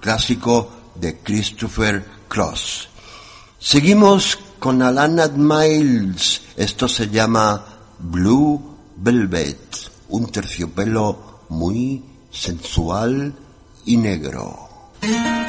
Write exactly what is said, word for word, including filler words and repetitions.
clásico de Christopher Cross. Seguimos con Alanis Miles. Esto se llama Blue Velvet, un terciopelo muy sensual y negro.